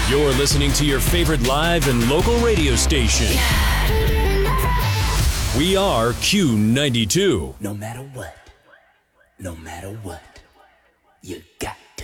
You're listening to your favorite live and local radio station. We are Q92. No matter what, you got